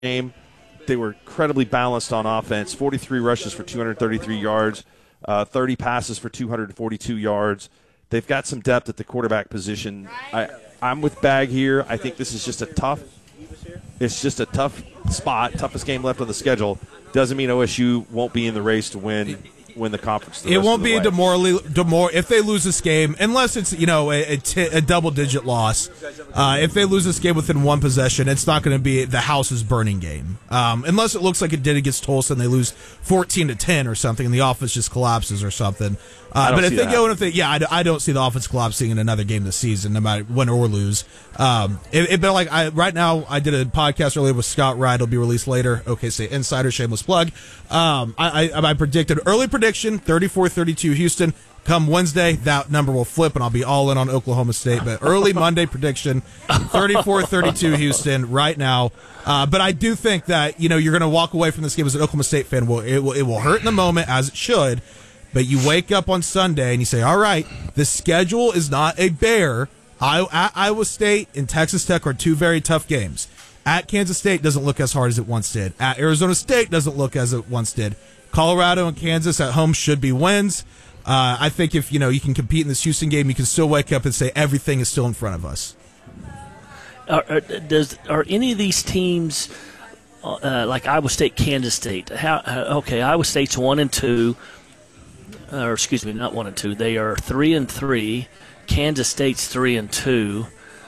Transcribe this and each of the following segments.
game. They were incredibly balanced on offense. 43 rushes for 233 yards, 30 passes for 242 yards. They've got some depth at the quarterback position. I'm with Bag here. I think this is just a tough spot, toughest game left on the schedule. Doesn't mean OSU won't be in the race to win the conference. It won't be if they lose this game, unless it's a double-digit loss. If they lose this game within one possession, it's not going to be the house is burning game. Unless it looks like it did against Tulsa and they lose 14-10 or something, and the offense just collapses or something. But if they go and I don't see the offense collapsing in another game this season, no matter win or lose. Right now, I did a podcast earlier with Scott Wright. It'll be released later. Okay, say Insider, shameless plug. I predicted early prediction 34-32 Houston. Come Wednesday, that number will flip, and I'll be all in on Oklahoma State. But early Monday prediction 34-32 Houston right now. But I do think that you're going to walk away from this game as an Oklahoma State fan. It will hurt in the moment, as it should. But you wake up on Sunday and you say, all right, the schedule is not a bear. Iowa State and Texas Tech are two very tough games. At Kansas State doesn't look as hard as it once did. At Arizona State doesn't look as it once did. Colorado and Kansas at home should be wins. I think if you can compete in this Houston game, you can still wake up and say everything is still in front of us. Are any of these teams like Iowa State, Kansas State? Iowa State's 1-2. Or excuse me, not 1-2. They are 3-3. Kansas State's 3-2.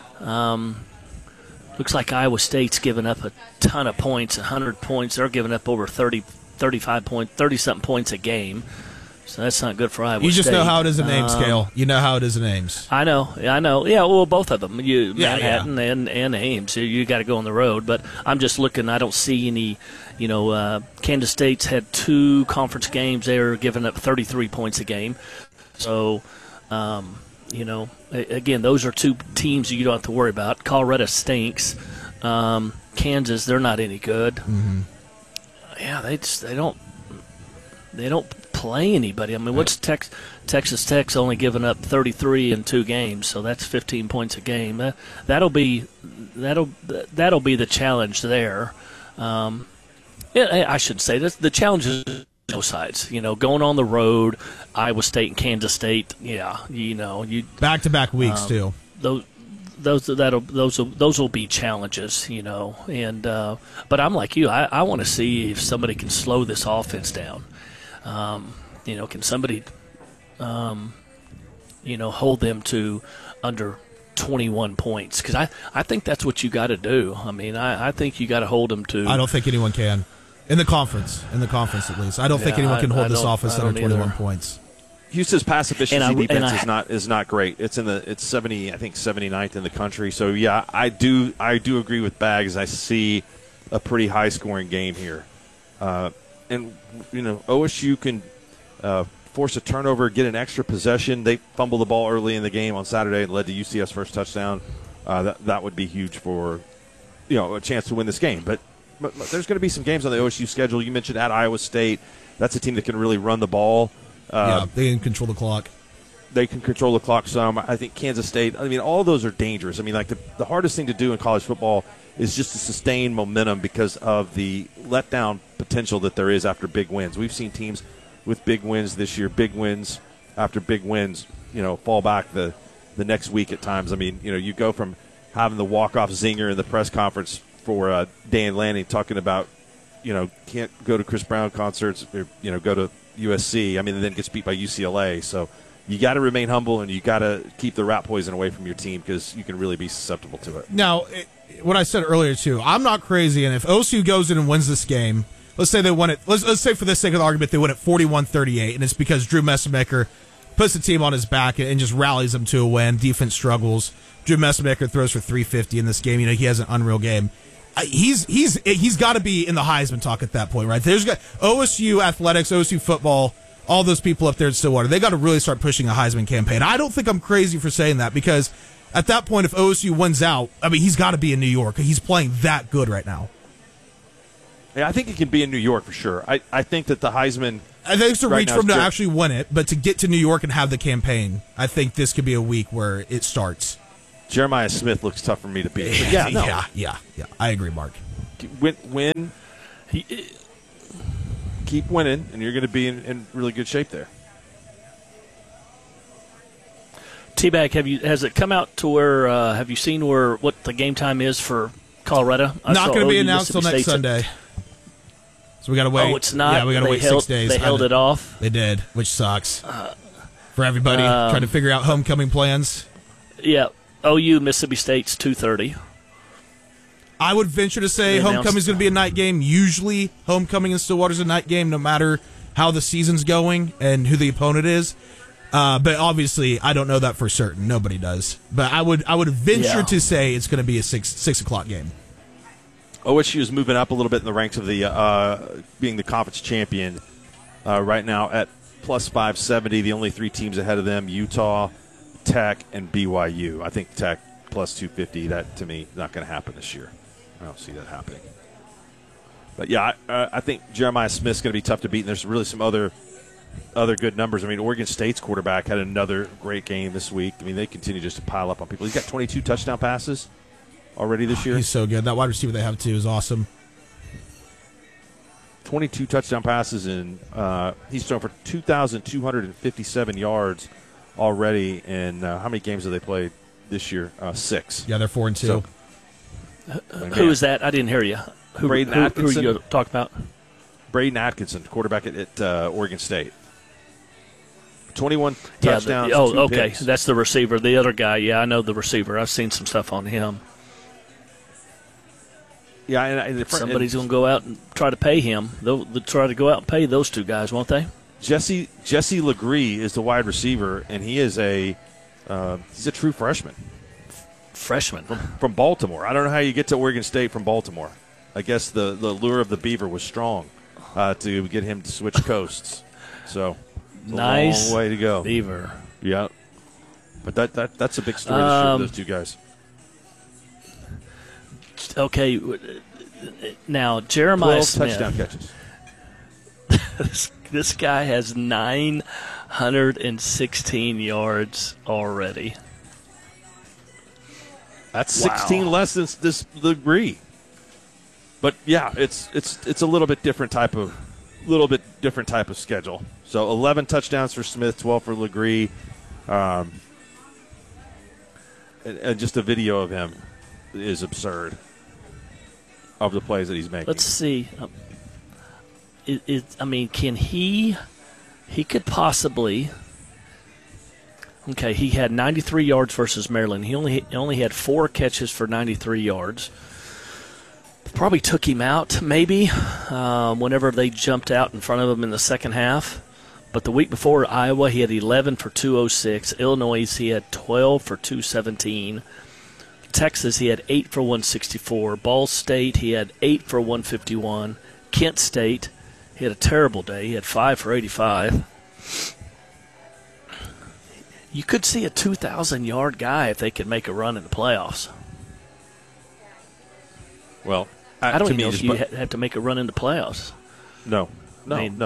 Looks like Iowa State's given up a ton of points, 100 points. They're giving up over 35 points, 30-something points a game. So that's not good for Iowa State. You just know how it is in Ames, Cale. You know how it is in Ames. I know. Yeah, well, both of them. Manhattan and Ames. You got to go on the road. But I'm just looking. I don't see any. Kansas State's had 2 conference games. They're giving up 33 points a game. So, again, those are 2 teams you don't have to worry about. Colorado stinks. Kansas, they're not any good. Mm-hmm. Yeah, they don't play anybody. I mean, what's Texas Tech's only given up 33 in 2 games, so that's 15 points a game. That'll be the challenge there. I should say this. The challenge is both sides. Going on the road, Iowa State and Kansas State. Yeah, you back-to-back weeks too. Those will be challenges, And but I'm like you. I want to see if somebody can slow this offense down. Can somebody, hold them to under 21 points? Because I think that's what you got to do. I mean, I think you got to hold them to. I don't think anyone can. In the conference at least. I don't think anyone can hold this offense under 21 points. Houston's pass efficiency defense is not great. It's 79th in the country. So yeah, I do agree with Bags. I see a pretty high scoring game here. And OSU can force a turnover, get an extra possession. They fumbled the ball early in the game on Saturday and led to UCF's first touchdown. That would be huge for a chance to win this game. But there's going to be some games on the OSU schedule. You mentioned at Iowa State. That's a team that can really run the ball. They can control the clock. They can control the clock some. I think Kansas State, all those are dangerous. The hardest thing to do in college football is just to sustain momentum because of the letdown potential that there is after big wins. We've seen teams with big wins this year, big wins after big wins, fall back the next week at times. You go from having the walk-off zinger in the press conference for Dan Lanning talking about, can't go to Chris Brown concerts or, go to USC. And then gets beat by UCLA. So you got to remain humble and you got to keep the rat poison away from your team because you can really be susceptible to it. Now, what I said earlier, too, I'm not crazy. And if OSU goes in and wins this game, let's say they win it. Let's say for the sake of the argument, they win it 41-38. And it's because Drew Messemaker puts the team on his back and just rallies them to a win. Defense struggles. Drew Messemaker throws for 350 in this game. He has an unreal game. He's got to be in the Heisman talk at that point, right? There's got OSU athletics, OSU football, all those people up there in Stillwater. They got to really start pushing a Heisman campaign. I don't think I'm crazy for saying that because at that point, if OSU wins out, he's got to be in New York. He's playing that good right now. Yeah, I think he can be in New York for sure. I think that the Heisman. I think it's a reach for him to actually win it, but to get to New York and have the campaign, I think this could be a week where it starts. Jeremiah Smith looks tough for me to beat. Yeah. I agree, Mark. win. Keep winning, and you're going to be in really good shape there. T-Bag, has it come out to where have you seen what the game time is for Colorado? Not going to be announced till next Sunday. So we got to wait. Oh, it's not? Yeah, we got to wait 6 days. They held it off? They did, which sucks. For everybody trying to figure out homecoming plans. Yeah. OU, Mississippi State's 2:30. I would venture to say homecoming's going to be a night game. Usually homecoming in Stillwater's a night game no matter how the season's going and who the opponent is. But obviously, I don't know that for certain. Nobody does. But I would venture to say it's going to be a 6 o'clock game. OSU is moving up a little bit in the ranks of the being the conference champion right now at plus 570. The only 3 teams ahead of them: Utah, Tech, and BYU. I think Tech plus 250. That to me not going to happen this year. I don't see that happening. But yeah, I think Jeremiah Smith's going to be tough to beat. And there's really some other good numbers. I mean, Oregon State's quarterback had another great game this week. I mean, they continue just to pile up on people. He's got 22 touchdown passes already this year. He's so good. That wide receiver they have, too, is awesome. 22 touchdown passes, and he's thrown for 2,257 yards already. And how many games have they played this year? 6. Yeah, they're 4-2. So, who is that? I didn't hear you. Braden Atkinson. Who are you talking about? Braden Atkinson, quarterback at Oregon State. 21 touchdowns. Okay. Picks. That's the receiver. The other guy, yeah, I know the receiver. I've seen some stuff on him. Yeah, and somebody's going to go out and try to pay him. They'll try to go out and pay those 2 guys, won't they? Jesse Legree is the wide receiver, and he is he's a true freshman. Freshman from Baltimore. I don't know how you get to Oregon State from Baltimore. I guess the lure of the Beaver was strong to get him to switch coasts. So nice, a long way to go. Beaver. Yeah, but that's a big story to share with those 2 guys. Okay, now Jeremiah 12 Smith. touchdown catches. This guy has 916 yards already. That's 16 less than this Legree. But yeah, it's a little bit different type of schedule. So 11 touchdowns for Smith, 12 for Legree, and just a video of him is absurd of the plays that he's making. Let's see. I mean, can he? He could possibly. Okay, he had 93 yards versus Maryland. He only had 4 catches for 93 yards. Probably took him out, maybe, whenever they jumped out in front of him in the second half. But the week before, Iowa, he had 11 for 206. Illinois, he had 12 for 217. Texas, he had 8 for 164. Ball State, he had 8 for 151. Kent State, he had a terrible day. He had 5 for 85. You could see a 2,000-yard guy if they could make a run in the playoffs. Well, I don't even know if you have to make a run in the playoffs. No. I mean, No.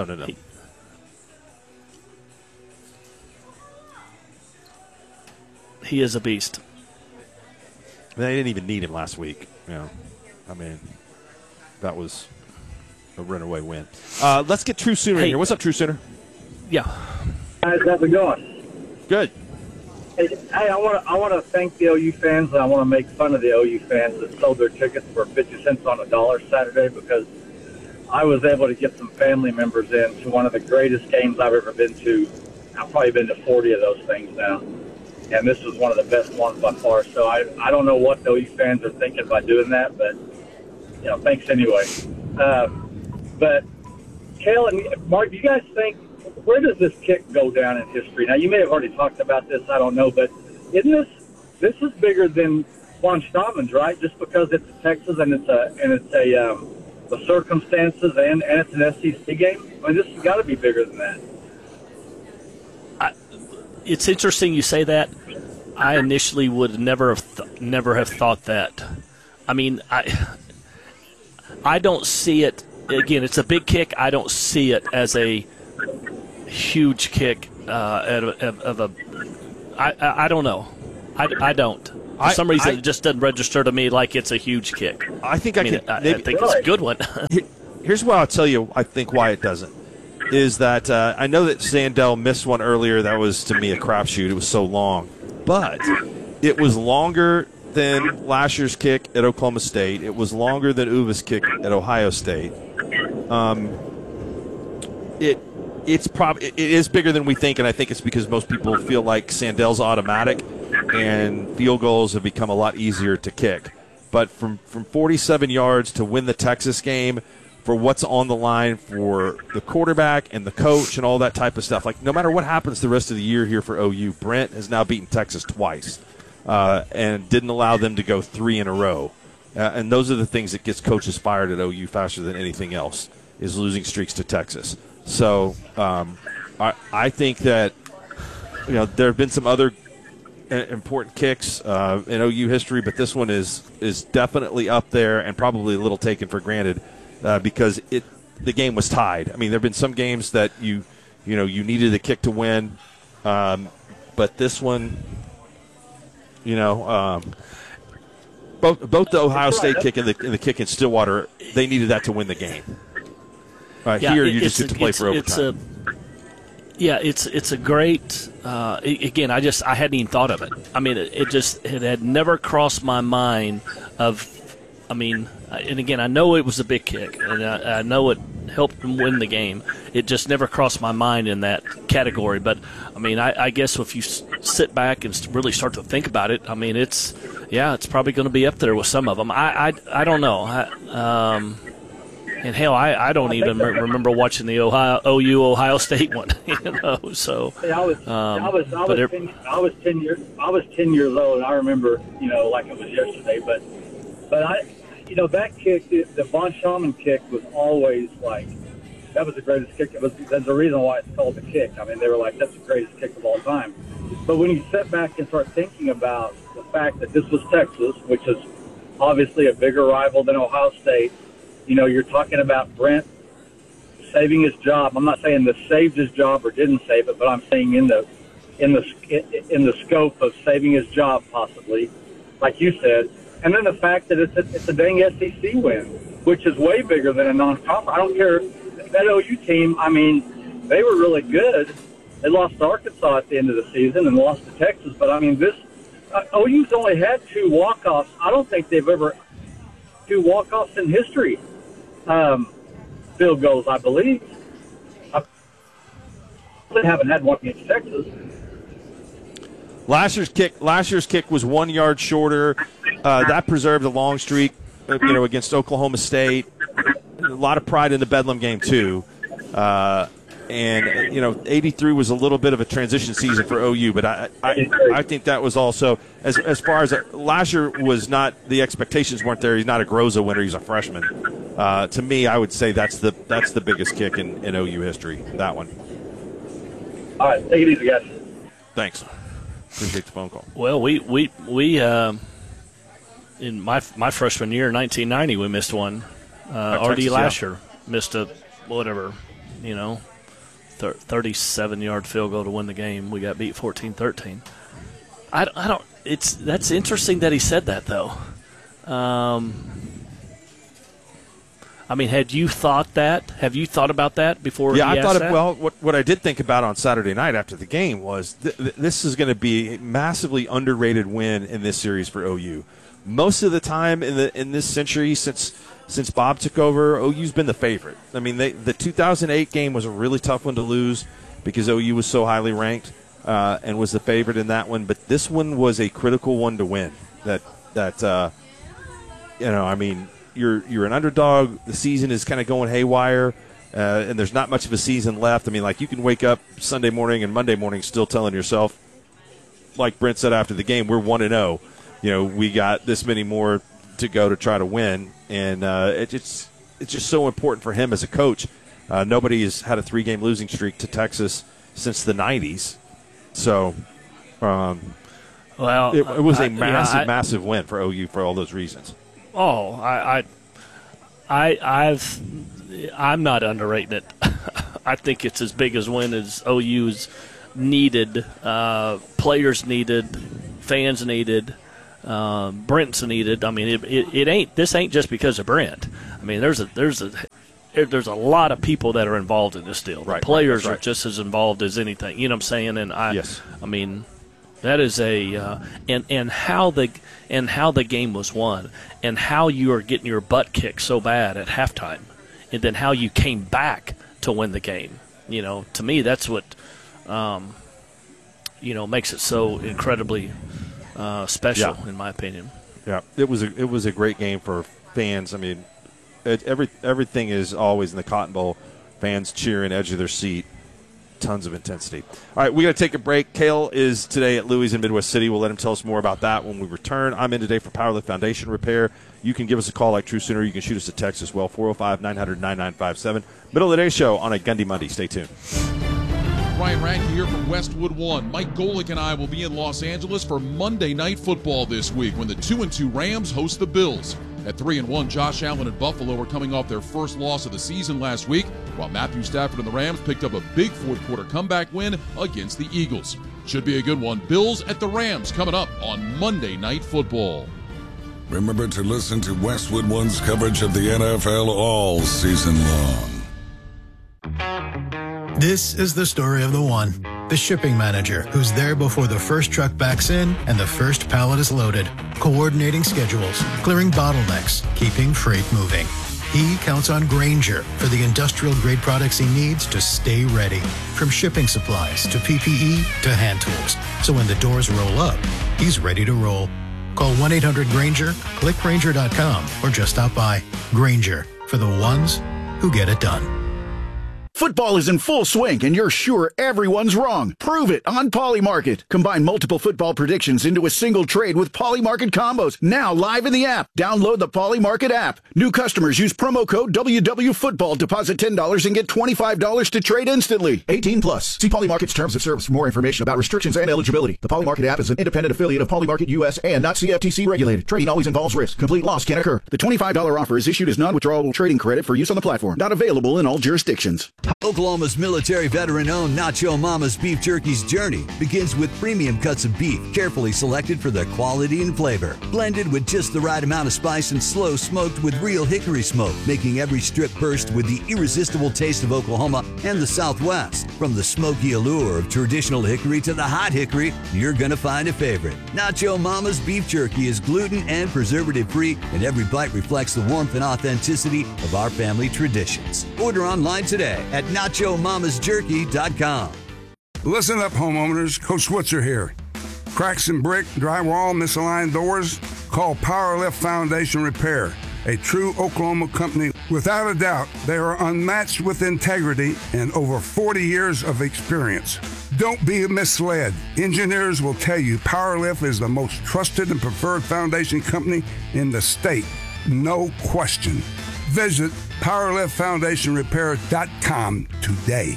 He is a beast. They didn't even need him last week. I mean, that was a runaway win. Let's get True Sooner in here. What's up, True Sooner? Yeah. How's it going? Good. Hey, I want to thank the OU fans, and I want to make fun of the OU fans that sold their tickets for 50 cents on a dollar Saturday, because I was able to get some family members in to one of the greatest games I've ever been to. I've probably been to 40 of those things now, and this was one of the best ones by far. So I don't know what the OU fans are thinking by doing that, but thanks anyway. But Cale and Mark, do you guys think, where does this kick go down in history? Now, you may have already talked about this, I don't know, but isn't this is bigger than Juan Stallman's, right? Just because it's Texas and it's the circumstances and it's an SEC game. I mean, this has got to be bigger than that. It's interesting you say that. I initially would never have thought that. I mean, I don't see it. Again, it's a big kick. I don't see it as a huge kick I don't know. I don't. For some reason, it just doesn't register to me like it's a huge kick. I think I think it's a good one. Here's what I'll tell you. I think why it doesn't is that I know that Sandell missed one earlier. That was to me a crapshoot. It was so long, but it was longer than last year's kick at Oklahoma State. It was longer than Uva's kick at Ohio State. It is bigger than we think, and I think it's because most people feel like Sandell's automatic, and field goals have become a lot easier to kick. But from 47 yards to win the Texas game, for what's on the line for the quarterback and the coach and all that type of stuff, like no matter what happens the rest of the year here for OU, Brent has now beaten Texas twice and didn't allow them to go 3 in a row. And those are the things that gets coaches fired at OU faster than anything else, is losing streaks to Texas. So I think that there have been some other important kicks in OU history, but this one is definitely up there and probably a little taken for granted because the game was tied. I mean, there have been some games that you needed a kick to win, but this one, both the Ohio State kick and the kick in Stillwater, they needed that to win the game. Here you just get to play for overtime. It's a great. Again, I hadn't even thought of it. I mean, it had never crossed my mind and again, I know it was a big kick, and I know it helped them win the game. It just never crossed my mind in that category. But I mean, I guess if you sit back and really start to think about it, I mean, it's probably going to be up there with some of them. I don't know. And hell, I don't even remember watching the OU Ohio State one. So I was 10 years old, and I remember like it was yesterday. But that kick, the Von Schaman kick, was always like that was the greatest kick. There's a reason why it's called the kick. I mean, they were like, that's the greatest kick of all time. But when you sit back and start thinking about the fact that this was Texas, which is obviously a bigger rival than Ohio State. You're talking about Brent saving his job. I'm not saying this saved his job or didn't save it, but I'm saying in the scope of saving his job, possibly, like you said. And then the fact that it's a dang SEC win, which is way bigger than a non-conference. I don't care. That OU team, I mean, they were really good. They lost to Arkansas at the end of the season and lost to Texas. But I mean, OU's only had 2 walk-offs. I don't think they've ever 2 walk-offs in history. Field goals, I believe. They haven't had one against Texas. Last year's kick was 1 yard shorter. That preserved a long streak, against Oklahoma State. A lot of pride in the Bedlam game too. And 83 was a little bit of a transition season for OU, but I think that was also as far as last year was not, the expectations weren't there. He's not a Groza winner; he's a freshman. To me, I would say that's the biggest kick in OU history. That one. All right, take it easy, guys. Thanks. Appreciate the phone call. Well, we in my freshman year, 1990, we missed one. R.D. Lasher missed a 37-yard field goal to win the game. We got beat 14-13. I don't. That's interesting that he said that though. I mean, had you thought that? Have you thought about that before? Yeah, I thought. That? Well, what I did think about on Saturday night after the game was this is going to be a massively underrated win in this series for OU. Most of the time in this century, since Bob took over, OU's been the favorite. I mean, the 2008 game was a really tough one to lose because OU was so highly ranked and was the favorite in that one. But this one was a critical one to win. I mean, you're an underdog. The season is kind of going haywire, and there's not much of a season left. I mean, like you can wake up Sunday morning and Monday morning still telling yourself, like Brent said after the game, we're 1-0. We got this many more to go to try to win, and it's just so important for him as a coach. Nobody has had a 3-game losing streak to Texas since the 90s, so it was a massive win for OU for all those reasons. Oh, I'm not underrating it. I think it's as big as win as OU's needed, players needed fans needed, Brent's needed. I mean, this ain't just because of Brent. I mean, there's a lot of people that are involved in this deal. Right, the players right. are just as involved as anything. You know what I'm saying? And I mean, that is and how the game was won, and how you are getting your butt kicked so bad at halftime, and then how you came back to win the game. You know, to me, that's what makes it so incredibly special, in my opinion. Yeah, it was a great game for fans. I mean, everything is always in the Cotton Bowl. Fans cheering, edge of their seat, tons of intensity. All right, we got to take a break. Cale is today at Louis in Midwest City. We'll let him tell us more about that when we return. I'm in today for PowerLift Foundation Repair. You can give us a call like True Sooner. You can shoot us a text as well, 405-900-9957. Middle of the day show on a Gundy Monday. Stay tuned. Ryan Rankin here from Westwood One. Mike Golick and I will be in Los Angeles for Monday Night Football this week when the 2-2 Rams host the Bills. At 3-1, Josh Allen and Buffalo are coming off their first loss of the season last week, while Matthew Stafford and the Rams picked up a big fourth-quarter comeback win against the Eagles. Should be a good one. Bills at the Rams coming up on Monday Night Football. Remember to listen to Westwood One's coverage of the NFL all season long. This is the story of the one, the shipping manager who's there before the first truck backs in and the first pallet is loaded, coordinating schedules, clearing bottlenecks, keeping freight moving. He counts on Grainger for the industrial-grade products he needs to stay ready, from shipping supplies to PPE to hand tools. So when the doors roll up, he's ready to roll. Call 1-800-GRAINGER, click Grainger.com, or just stop by. Grainger, for the ones who get it done. Football is in full swing, and you're sure everyone's wrong. Prove it on Polymarket. Combine multiple football predictions into a single trade with Polymarket combos. Now live in the app. Download the Polymarket app. New customers use promo code WWFootball. Deposit $10 and get $25 to trade instantly. 18 plus. See Polymarket's terms of service for more information about restrictions and eligibility. The Polymarket app is an independent affiliate of Polymarket US and not CFTC regulated. Trading always involves risk. Complete loss can occur. The $25 offer is issued as non-withdrawable trading credit for use on the platform. Not available in all jurisdictions. Oklahoma's military veteran-owned Nacho Mama's Beef Jerky's journey begins with premium cuts of beef, carefully selected for their quality and flavor. Blended with just the right amount of spice and slow smoked with real hickory smoke, making every strip burst with the irresistible taste of Oklahoma and the Southwest. From the smoky allure of traditional hickory to the hot hickory, you're going to find a favorite. Nacho Mama's Beef Jerky is gluten and preservative-free, and every bite reflects the warmth and authenticity of our family traditions. Order online today at NachoMamasJerky.com. Listen up, homeowners. Coach Switzer here. Cracks in brick, drywall, misaligned doors? Call PowerLift Foundation Repair, a true Oklahoma company. Without a doubt, they are unmatched with integrity and over 40 years of experience. Don't be misled. Engineers will tell you PowerLift is the most trusted and preferred foundation company in the state. No question. Visit PowerLiftFoundationRepair.com today.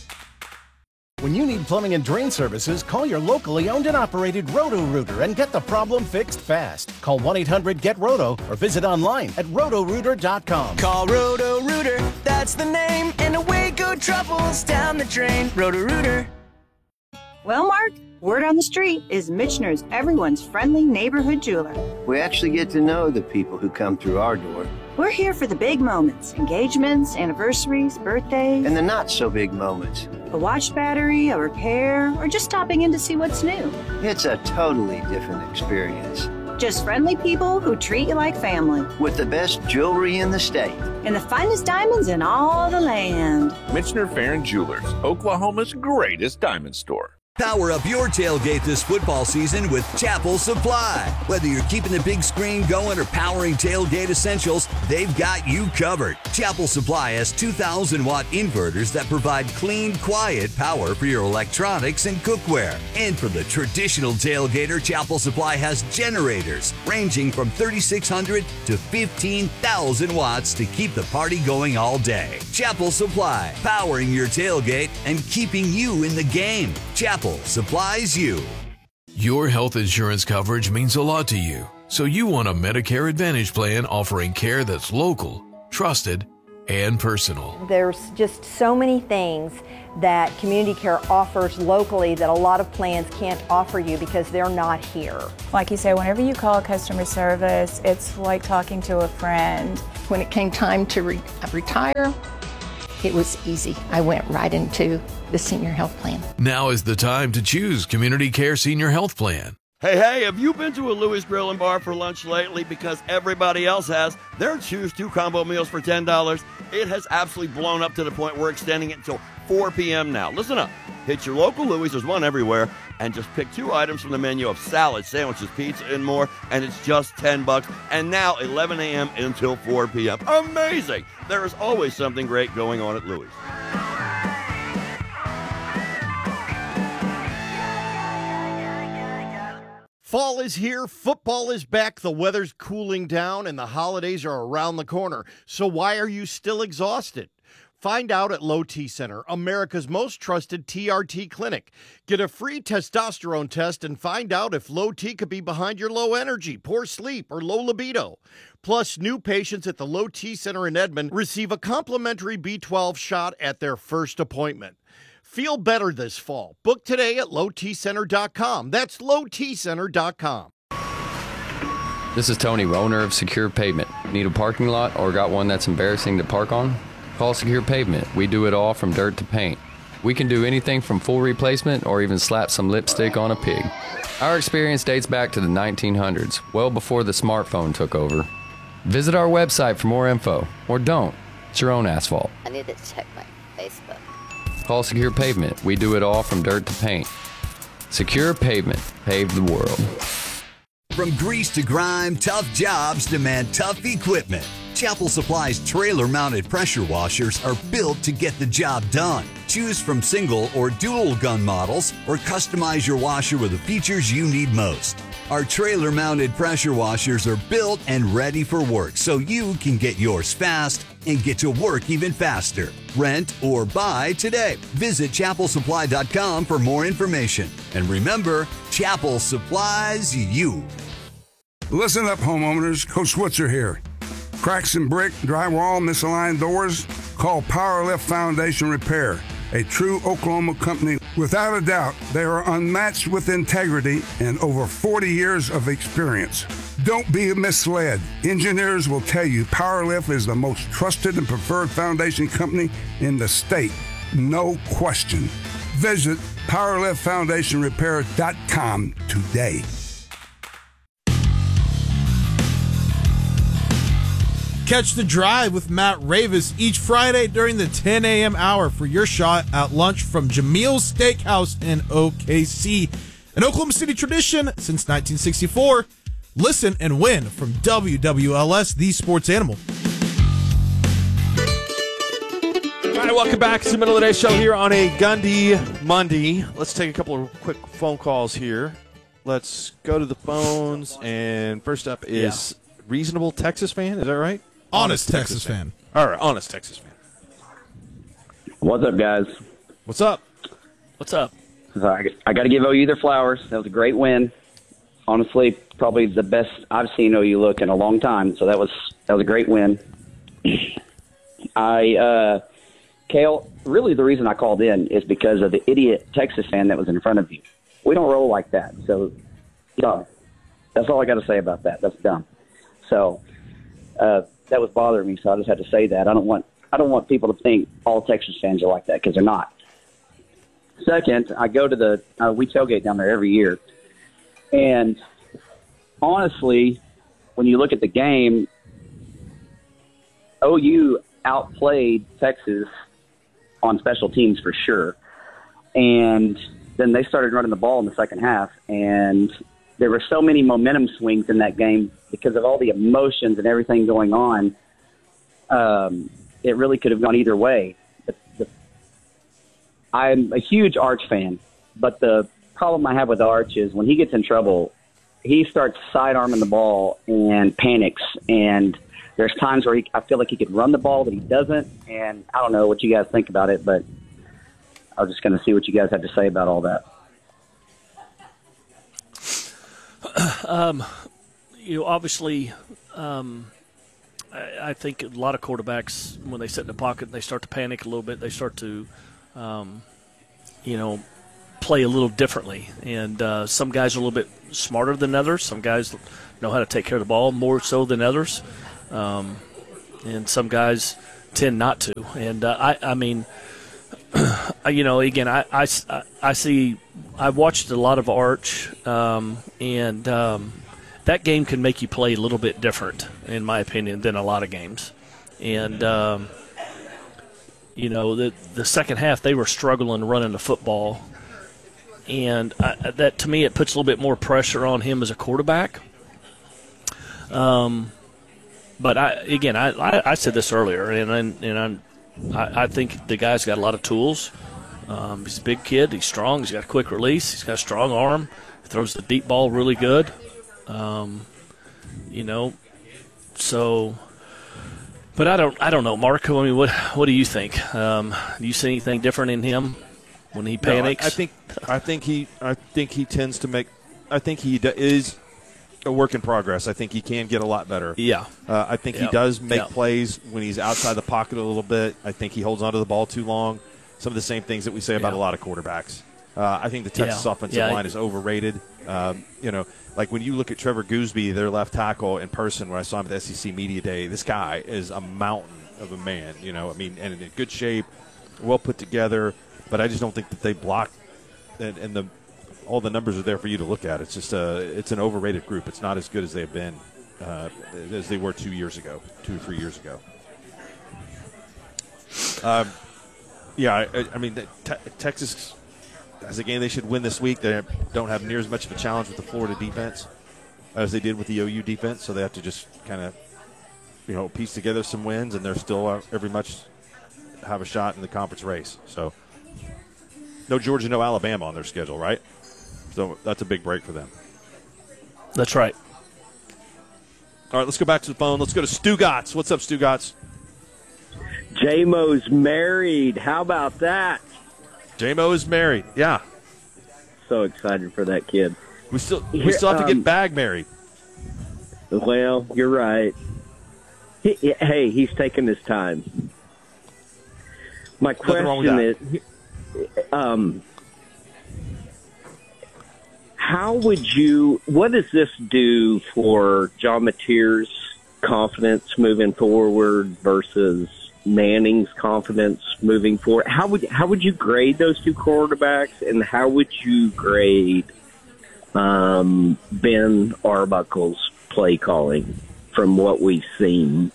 When you need plumbing and drain services, call your locally owned and operated Roto-Rooter and get the problem fixed fast. Call 1-800-GET-ROTO or visit online at Roto-Rooter.com. Call Roto-Rooter, that's the name, and away go troubles down the drain. Roto-Rooter. Well, Mark, word on the street is Michener's everyone's friendly neighborhood jeweler. We actually get to know the people who come through our door. We're here for the big moments, engagements, anniversaries, birthdays. And the not-so-big moments. A watch battery, a repair, or just stopping in to see what's new. It's a totally different experience. Just friendly people who treat you like family. With the best jewelry in the state. And the finest diamonds in all the land. Michener Farron Jewelers, Oklahoma's greatest diamond store. Power up your tailgate this football season with Chapel Supply. Whether you're keeping the big screen going or powering tailgate essentials, they've got you covered. Chapel Supply has 2,000-watt inverters that provide clean, quiet power for your electronics and cookware. And for the traditional tailgater, Chapel Supply has generators ranging from 3,600 to 15,000 watts to keep the party going all day. Chapel Supply, powering your tailgate and keeping you in the game. Chapel supplies you. Your health insurance coverage means a lot to you, so you want a Medicare Advantage plan offering care that's local, trusted, and personal. There's just so many things that Community Care offers locally that a lot of plans can't offer you because they're not here. Like you say, whenever you call customer service, it's like talking to a friend. When it came time to retire, it was easy. I went right into the senior health plan. Now is the time to choose Community Care Senior Health Plan. Hey, have you been to a Louis Grill and Bar for lunch lately? Because everybody else has. Their Choose 2 combo meals for $10. It has absolutely blown up to the point we're extending it until 4 p.m. now. Listen up. Hit your local Louis, there's one everywhere, and just pick 2 items from the menu of salads, sandwiches, pizza, and more, and it's just $10. And now 11 a.m. until 4 p.m. Amazing! There is always something great going on at Louis. Fall is here, football is back, the weather's cooling down, and the holidays are around the corner. So why are you still exhausted? Find out at Low T Center, America's most trusted TRT clinic. Get a free testosterone test and find out if low T could be behind your low energy, poor sleep, or low libido. Plus, new patients at the Low T Center in Edmond receive a complimentary B12 shot at their first appointment. Feel better this fall. Book today at lowtcenter.com. That's lowtcenter.com. This is Tony, owner of Secure Pavement. Need a parking lot or got one that's embarrassing to park on? Call Secure Pavement. We do it all from dirt to paint. We can do anything from full replacement or even slap some lipstick on a pig. Our experience dates back to the 1900s, well before the smartphone took over. Visit our website for more info, or don't. It's your own asphalt. I need to check my Facebook. Call Secure Pavement. We do it all from dirt to paint. Secure Pavement. Pave the world. From grease to grime, tough jobs demand tough equipment. Chapel Supply's trailer-mounted pressure washers are built to get the job done. Choose from single or dual gun models or customize your washer with the features you need most. Our trailer-mounted pressure washers are built and ready for work so you can get yours fast and get to work even faster. Rent or buy today. Visit chapelsupply.com for more information. And remember, Chapel supplies you. Listen up, homeowners. Coach Switzer here. Cracks in brick, drywall, misaligned doors? Call Powerlift Foundation Repair, a true Oklahoma company. Without a doubt, they are unmatched with integrity and over 40 years of experience. Don't be misled. Engineers will tell you Powerlift is the most trusted and preferred foundation company in the state. No question. Visit PowerliftFoundationRepair.com today. Catch The Drive with Matt Ravis each Friday during the 10 a.m. hour for your shot at lunch from Jamil's Steakhouse in OKC. An Oklahoma City tradition since 1964. Listen and win from WWLS, the sports animal. All right, welcome back to the Middle of the Day Show here on a Gundy Monday. Let's take a couple of quick phone calls here. Let's go to the phones, and first up is Reasonable Texas Fan. Is that right? Honest Texas Fan. All right, Honest Texas Fan. What's up, guys? What's up? What's up? I got to give OU their flowers. That was a great win. Honestly, probably the best I've seen OU look in a long time. So that was a great win. Kale, really the reason I called in is because of the idiot Texas fan that was in front of you. We don't roll like that. So, that's all I got to say about that. That's dumb. So that was bothering me. So I just had to say that. I don't want people to think all Texas fans are like that because they're not. Second, I go to we tailgate down there every year. And honestly, when you look at the game, OU outplayed Texas on special teams for sure. And then they started running the ball in the second half. And there were so many momentum swings in that game because of all the emotions and everything going on. It really could have gone either way. I'm a huge Arch fan, but the problem I have with Arch is when he gets in trouble, he starts sidearming the ball and panics. And there's times where I feel like he could run the ball, but he doesn't. And I don't know what you guys think about it, but I was just going to see what you guys had to say about all that. Obviously, I think a lot of quarterbacks, when they sit in the pocket, they start to panic a little bit. They start to, play a little differently. And some guys are a little bit smarter than others. Some guys know how to take care of the ball more so than others. And some guys tend not to. And again, I see. I've watched a lot of Arch, and that game can make you play a little bit different, in my opinion, than a lot of games. And the second half they were struggling running the football, and that to me it puts a little bit more pressure on him as a quarterback. But I said this earlier, and I think the guy's got a lot of tools. He's a big kid. He's strong. He's got a quick release. He's got a strong arm. He throws the deep ball really good. So, but I don't know, Mark. I mean, what do you think? Do you see anything different in him when he panics? No, I think he tends to make. I think he is a work in progress. I think he can get a lot better. Yeah. I think he does make plays when he's outside the pocket a little bit. I think he holds onto the ball too long. Some of the same things that we say about a lot of quarterbacks. I think the Texas offensive line is overrated. Like when you look at Trevor Gooseby, their left tackle, in person, when I saw him at the SEC Media Day, this guy is a mountain of a man. And in good shape, well put together. But I just don't think that they block, and all the numbers are there for you to look at. It's just it's an overrated group. It's not as good as they've been as they were 2 or 3 years ago. Texas has a game they should win this week. They don't have near as much of a challenge with the Florida defense as they did with the OU defense, so they have to just kind of, piece together some wins, and they're still every much have a shot in the conference race. So no Georgia, no Alabama on their schedule, right? So that's a big break for them. That's right. All right, let's go back to the phone. Let's go to Stu Gotts. What's up, Stu Gotts? J-Mo's married. How about that? J-Mo is married. Yeah. So excited for that kid. We still have to get Bag married. Well, you're right. Hey, he's taking his time. My question is, what does this do for John Mateer's confidence moving forward versus Manning's confidence moving forward? How would you grade those two quarterbacks, and how would you grade Ben Arbuckle's play calling from what we've seen?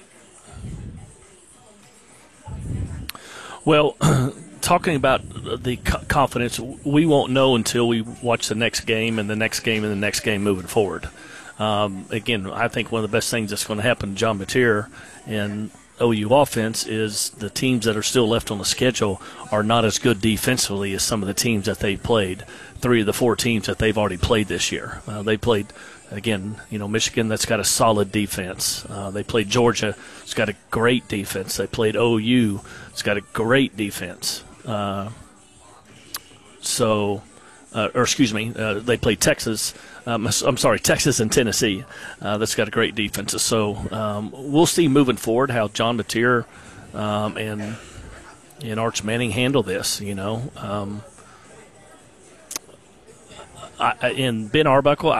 Well, talking about the confidence, we won't know until we watch the next game and the next game and the next game moving forward. Again, I think one of the best things that's going to happen to John Mateer and OU offense is the teams that are still left on the schedule are not as good defensively as some of the teams that they've played. 3 of the 4 teams that they've already played this year. They played, again, Michigan, that's got a solid defense. They played Georgia, it's got a great defense. They played OU, it's got a great defense. They played Texas. Texas and Tennessee. That's got a great defense. So we'll see moving forward how John Mateer and Arch Manning handle this. And Ben Arbuckle,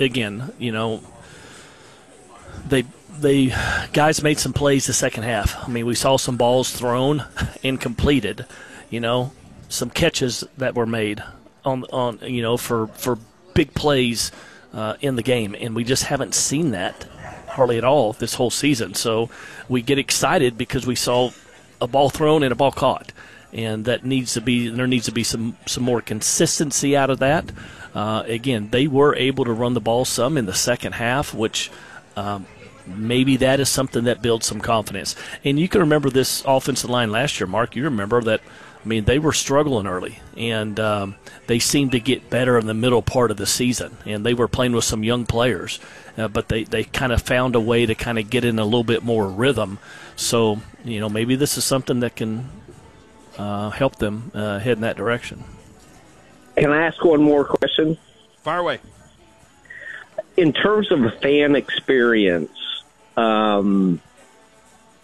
they guys made some plays the second half. I mean, we saw some balls thrown and completed. Some catches that were made on for big plays in the game, and we just haven't seen that hardly at all this whole season. So we get excited because we saw a ball thrown and a ball caught, and there needs to be some more consistency out of that. Again, they were able to run the ball some in the second half, which maybe that is something that builds some confidence. And you can remember this offensive line last year, Mark. You remember that. I mean, they were struggling early, and they seemed to get better in the middle part of the season. And they were playing with some young players, but they kind of found a way to kind of get in a little bit more rhythm. So, maybe this is something that can help them head in that direction. Can I ask one more question? Fire away. In terms of a fan experience,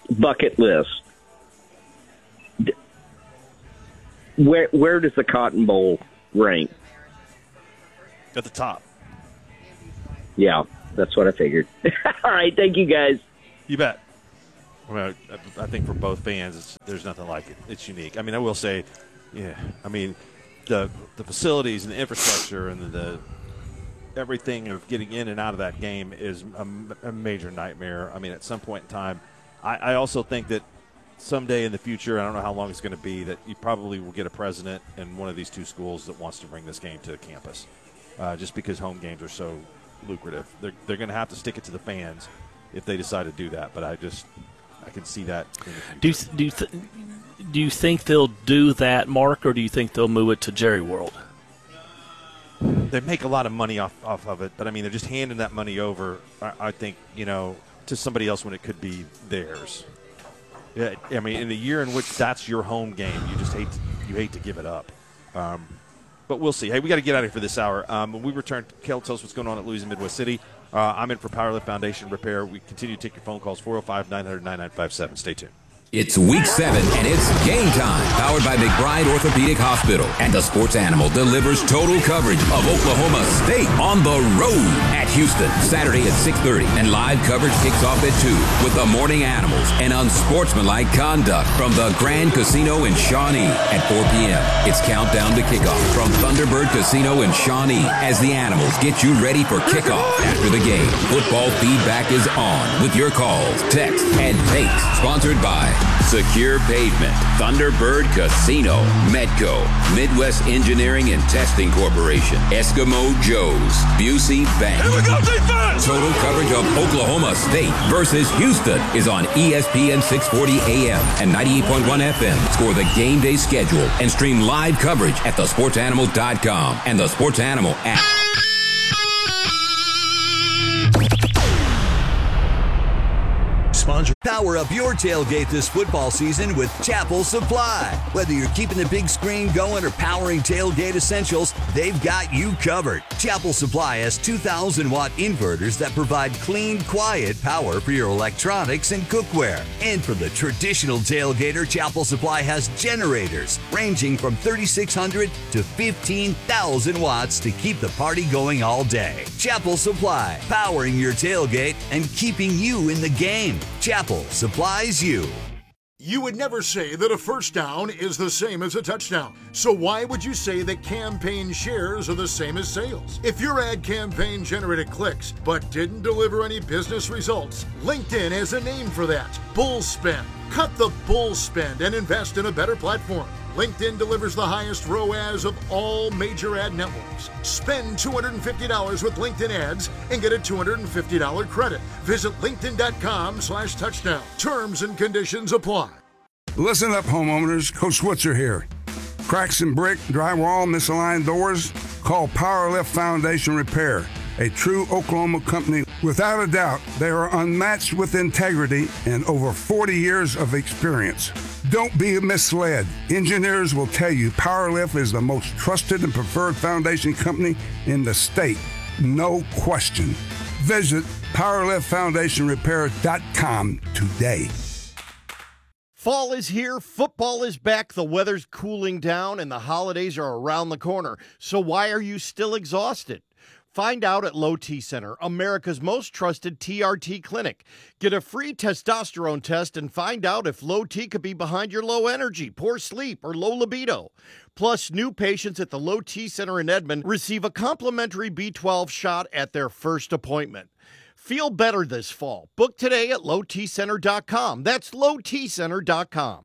bucket list, where does the Cotton Bowl rank? At the top. Yeah, that's what I figured. All right, thank you, guys. You bet. Well, I think for both fans, there's nothing like it. It's unique. I mean, I will say, yeah. I mean, the facilities and the infrastructure and the everything of getting in and out of that game is a major nightmare. I mean, at some point in time, I also think that someday in the future, I don't know how long it's going to be, that you probably will get a president in one of these two schools that wants to bring this game to campus, just because home games are so lucrative. They're going to have to stick it to the fans if they decide to do that. But I can see that in the future. Do you think they'll do that, Mark, or do you think they'll move it to Jerry World? They make a lot of money off of it, but I mean, they're just handing that money over, I think, to somebody else when it could be theirs. Yeah, I mean, in a year in which that's your home game, you just hate to give it up. But we'll see. Hey, we got to get out of here for this hour. When we return, Kel, tell us what's going on at Louis in Midwest City. I'm in for Powerlift Foundation Repair. We continue to take your phone calls, 405-900-9957. Stay tuned. It's Week 7, and it's game time. Powered by McBride Orthopedic Hospital. And the Sports Animal delivers total coverage of Oklahoma State on the road at Houston. Saturday at 6:30. And live coverage kicks off at 2 with the Morning Animals and unsportsmanlike conduct from the Grand Casino in Shawnee. At 4 p.m., it's countdown to kickoff from Thunderbird Casino in Shawnee as the Animals get you ready for kickoff after the game. Football feedback is on with your calls, texts, and takes. Sponsored by Secure Pavement, Thunderbird Casino, Medco, Midwest Engineering and Testing Corporation, Eskimo Joe's, Busey Bank. Here we go, defense! Total coverage of Oklahoma State versus Houston is on ESPN 640 AM and 98.1 FM. Score the game day schedule and stream live coverage at thesportsanimal.com and the Sports Animal app. Power up your tailgate this football season with Chapel Supply. Whether you're keeping the big screen going or powering tailgate essentials, they've got you covered. Chapel Supply has 2,000-watt inverters that provide clean, quiet power for your electronics and cookware. And for the traditional tailgater, Chapel Supply has generators ranging from 3,600 to 15,000 watts to keep the party going all day. Chapel Supply, powering your tailgate and keeping you in the game. Chapel supplies you. You would never say that a first down is the same as a touchdown. So why would you say that campaign shares are the same as sales? If your ad campaign generated clicks but didn't deliver any business results, LinkedIn has a name for that: bull spend. Cut the bull spend and invest in a better platform. LinkedIn delivers the highest ROAS of all major ad networks. Spend $250 with LinkedIn ads and get a $250 credit. Visit linkedin.com/touchdown. Terms and conditions apply. Listen up, homeowners. Coach Switzer here. Cracks in brick, drywall, misaligned doors? Call Powerlift Foundation Repair, a true Oklahoma company. Without a doubt, they are unmatched with integrity and over 40 years of experience. Don't be misled. Engineers will tell you Powerlift is the most trusted and preferred foundation company in the state. No question. Visit PowerliftFoundationRepair.com today. Fall is here, football is back, the weather's cooling down, and the holidays are around the corner. So why are you still exhausted? Find out at Low T Center, America's most trusted TRT clinic. Get a free testosterone test and find out if low T could be behind your low energy, poor sleep, or low libido. Plus, new patients at the Low T Center in Edmond receive a complimentary B12 shot at their first appointment. Feel better this fall. Book today at lowtcenter.com. That's lowtcenter.com.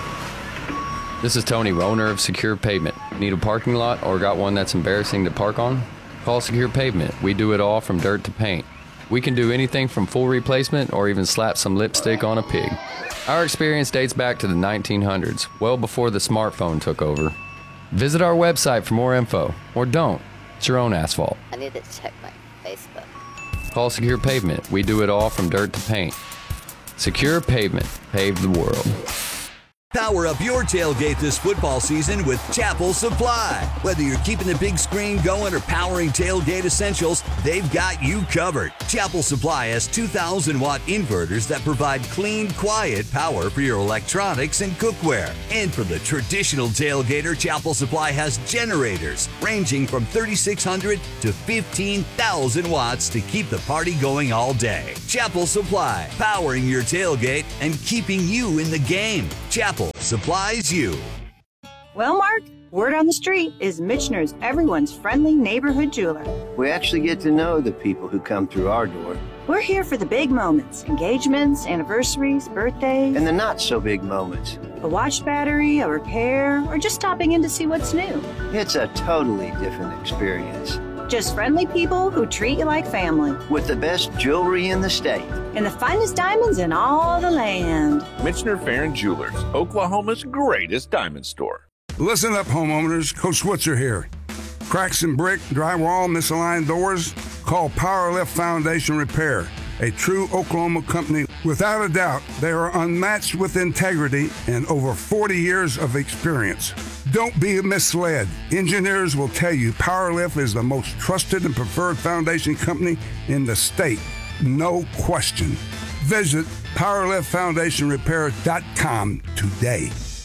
This is Tony, owner of Secure Pavement. Need a parking lot or got one that's embarrassing to park on? Call Secure Pavement. We do it all from dirt to paint. We can do anything from full replacement or even slap some lipstick on a pig. Our experience dates back to the 1900s, well before the smartphone took over. Visit our website for more info, or don't. It's your own asphalt. I need to check my Facebook. Call Secure Pavement. We do it all from dirt to paint. Secure Pavement. Pave the world. Power up your tailgate this football season with Chapel Supply. Whether you're keeping the big screen going or powering tailgate essentials, they've got you covered. Chapel Supply has 2,000-watt inverters that provide clean, quiet power for your electronics and cookware. And for the traditional tailgater, Chapel Supply has generators ranging from 3,600 to 15,000 watts to keep the party going all day. Chapel Supply, powering your tailgate and keeping you in the game. Chapel supplies you. Well, Mark, word on the street is Michener's everyone's friendly neighborhood jeweler. We actually get to know the people who come through our door. We're here for the big moments, engagements, anniversaries, birthdays. And the not so big moments. A watch battery, a repair, or just stopping in to see what's new. It's a totally different experience. Just friendly people who treat you like family. With the best jewelry in the state. And the finest diamonds in all the land. Michener Farron Jewelers, Oklahoma's greatest diamond store. Listen up, homeowners. Coach Switzer here. Cracks in brick, drywall, misaligned doors? Call Powerlift Foundation Repair, a true Oklahoma company. Without a doubt, they are unmatched with integrity and over 40 years of experience. Don't be misled. Engineers will tell you Powerlift is the most trusted and preferred foundation company in the state. No question. Visit PowerliftFoundationRepair.com today.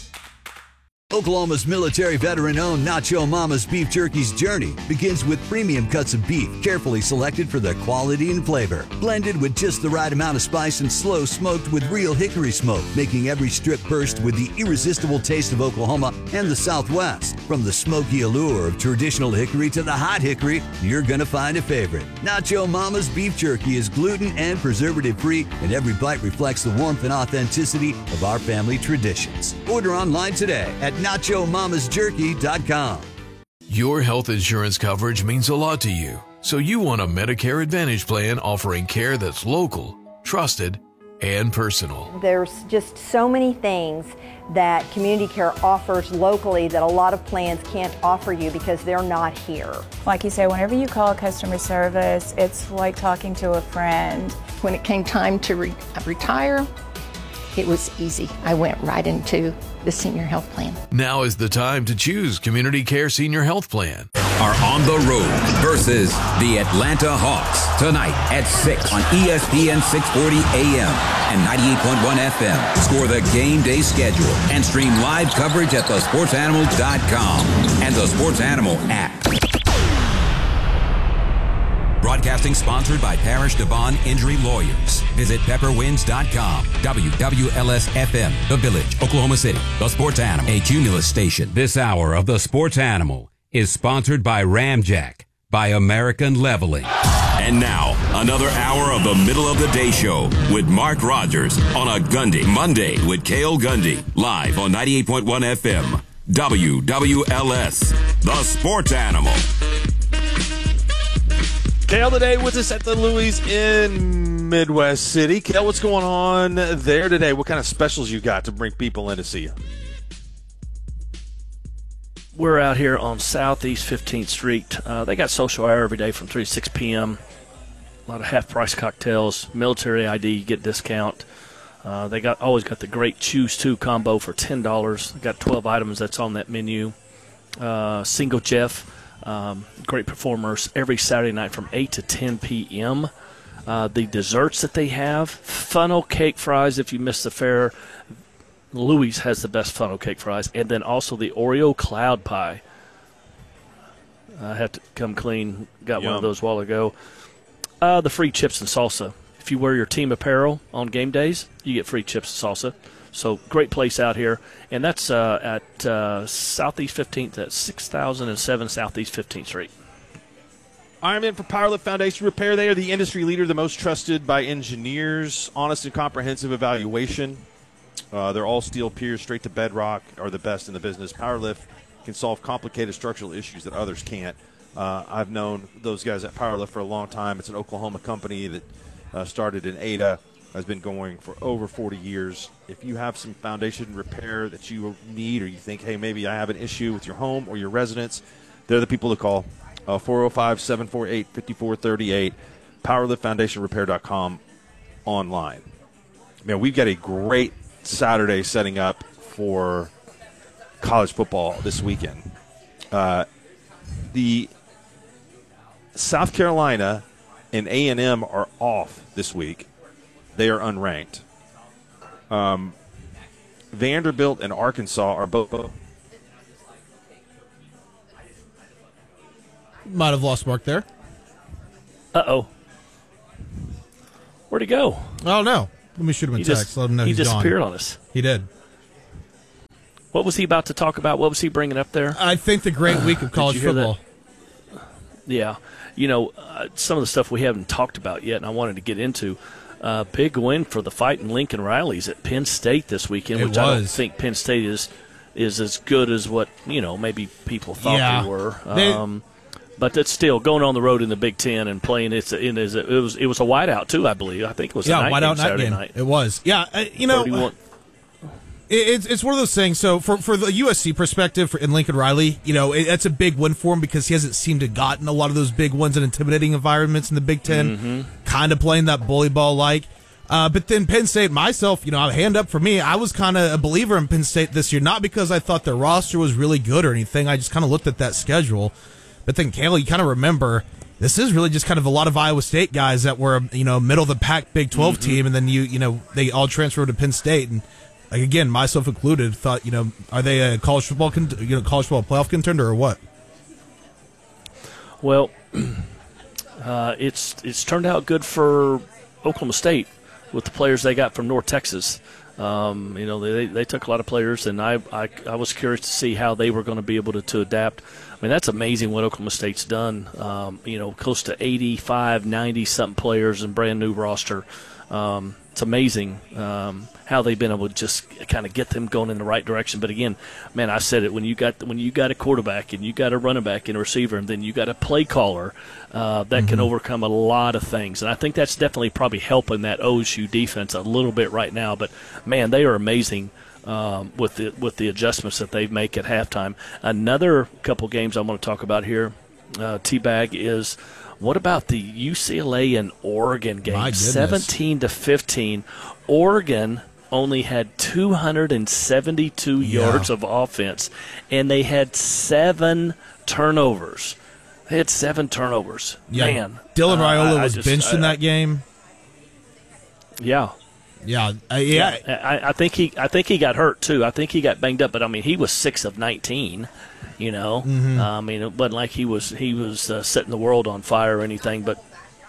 Oklahoma's military veteran-owned Nacho Mama's Beef Jerky's journey begins with premium cuts of beef, carefully selected for their quality and flavor. Blended with just the right amount of spice and slow smoked with real hickory smoke, making every strip burst with the irresistible taste of Oklahoma and the Southwest. From the smoky allure of traditional hickory to the hot hickory, you're going to find a favorite. Nacho Mama's Beef Jerky is gluten and preservative-free, and every bite reflects the warmth and authenticity of our family traditions. Order online today at NachoMamasJerky.com. Your health insurance coverage means a lot to you, so you want a Medicare Advantage plan offering care that's local, trusted, and personal. There's just so many things that Community Care offers locally that a lot of plans can't offer you because they're not here. Like you say, whenever you call customer service, it's like talking to a friend. When it came time to retire, it was easy. I went right into the senior health plan. Now is the time to choose Community Care Senior Health Plan. Are on the road versus the Atlanta Hawks tonight at 6 on ESPN 640 AM and 98.1 FM. Score the game day schedule and stream live coverage at thesportsanimal.com and the Sports Animal app. Broadcasting sponsored by Parrish Devon Injury Lawyers. Visit pepperwinds.com. WWLS-FM, The Village, Oklahoma City. The Sports Animal, a Cumulus station. This hour of The Sports Animal is sponsored by Ramjack, by American Leveling. And now, another hour of the Middle of the Day Show with Mark Rogers on a Gundy Monday with Cale Gundy. Live on 98.1 FM. WWLS, The Sports Animal. Cale today with us at the Louis in Midwest City. Cale, what's going on there today? What kind of specials you got to bring people in to see you? We're out here on Southeast 15th Street. They got social hour every day from 3 to 6 p.m. A lot of half-price cocktails, military ID, you get discount. They always got the great Choose 2 combo for $10. They got 12 items that's on that menu. Single Jeff. Great performers every Saturday night from 8 to 10 p.m. The desserts that they have, funnel cake fries if you missed the fair. Louis has the best funnel cake fries. And then also the Oreo cloud pie. I have to come clean. Got one of those a while ago. The free chips and salsa. If you wear your team apparel on game days, you get free chips and salsa. So great place out here, and that's at Southeast 15th at 6007 Southeast 15th Street. Ironman for Powerlift Foundation Repair. They are the industry leader, the most trusted by engineers. Honest and comprehensive evaluation. Their all-steel piers straight to bedrock are the best in the business. Powerlift can solve complicated structural issues that others can't. I've known those guys at Powerlift for a long time. It's an Oklahoma company that started in Ada. Has been going for over 40 years. If you have some foundation repair that you need, or you think, hey, maybe I have an issue with your home or your residence, they're the people to call. 405-748-5438, PowerliftFoundationRepair.com online. Man, we've got a great Saturday setting up for college football this weekend. The South Carolina and A&M are off this week. They are unranked. Vanderbilt and Arkansas are both. Might have lost Mark there. Uh-oh. Where'd he go? Oh, no. Let me shoot him a text. Let him know he he's disappeared gone. on us. He did. What was he about to talk about? What was he bringing up there? I think the great week of college football. Yeah. Some of the stuff we haven't talked about yet, and I wanted to get into. Big win for the Fighting Lincoln Rileys at Penn State this weekend, which I don't think Penn State is as good as what maybe people thought they were. But that's still going on the road in the Big Ten and playing. It was a whiteout too, I believe. I think it was a night whiteout game, Saturday night. It was. Yeah, 31. It's one of those things. So for the USC perspective in Lincoln Riley, it's a big win for him because he hasn't seemed to gotten a lot of those big ones in intimidating environments in the Big Ten, kind of playing that bully ball like. But then Penn State, myself, hand up for me. I was kind of a believer in Penn State this year, not because I thought their roster was really good or anything. I just kind of looked at that schedule. But then, Kale, you kind of remember this is really just kind of a lot of Iowa State guys that were, middle of the pack Big 12 team, and then they all transferred to Penn State, and again, myself included, thought, are they a college football playoff contender or what? Well, it's turned out good for Oklahoma State with the players they got from North Texas. They took a lot of players, and I was curious to see how they were going to be able to adapt. I mean, that's amazing what Oklahoma State's done. Close to 85, 90-something players and brand new roster. It's amazing how they've been able to just kind of get them going in the right direction. But again, man, I said it, when you got a quarterback and you got a running back and a receiver, and then you got a play caller that can overcome a lot of things. And I think that's definitely probably helping that OSU defense a little bit right now. But man, they are amazing. With the adjustments that they make at halftime. Another couple games I want to talk about here, T-Bag, is what about the UCLA and Oregon game? 17-15. Oregon only had 272 yards of offense, and they had 7 turnovers. They had 7 turnovers. Yeah. Man, Dylan Raiola was benched in that game. Yeah. Yeah, I think he got hurt too. I think he got banged up, but I mean he was 6 of 19. I mean it wasn't like he was setting the world on fire or anything. But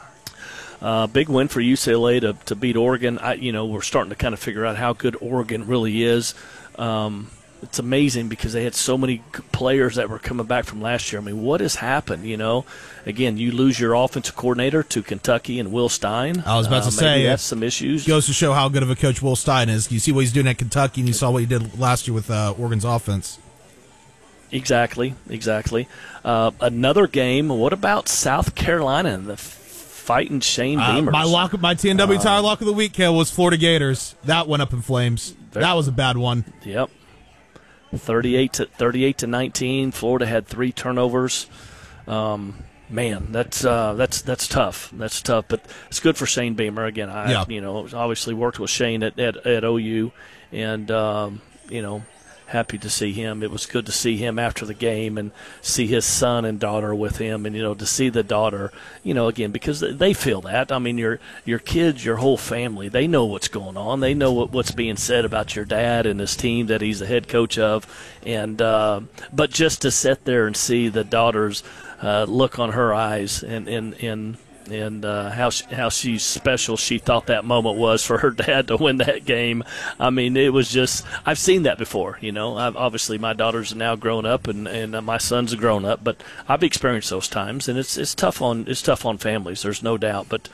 big win for UCLA to beat Oregon. We're starting to kind of figure out how good Oregon really is. It's amazing because they had so many players that were coming back from last year. I mean, what has happened? Again, you lose your offensive coordinator to Kentucky and Will Stein. I was about to say that's some issues. Goes to show how good of a coach Will Stein is. You see what he's doing at Kentucky, and you saw what he did last year with Oregon's offense. Exactly. Another game. What about South Carolina and the fighting Shane Beamers? My TNW Tire Lock of the Week, Kale, was Florida Gators. That went up in flames. That was a bad one. Yep. 38 to 19. Florida had 3 turnovers. Man, that's tough. That's tough, but it's good for Shane Beamer. Again, obviously worked with Shane at OU, and happy to see him. It was good to see him after the game and see his son and daughter with him, and to see the daughter, again, because they feel that. I mean, your kids, your whole family, they know what's going on. They know what's being said about your dad and his team that he's the head coach of, and but just to sit there and see the daughter's look on her eyes and how she's special she thought that moment was for her dad to win that game. I mean, it was just, I've seen that before. Obviously my daughters are now grown up and my son's grown up, but I've experienced those times, and it's tough on families. There's no doubt. But